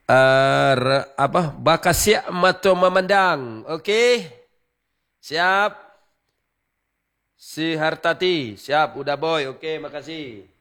Bakasiak mata memandang. Okey. Siap. Si Hartati. Siap. Udah boy. Okey, makasih.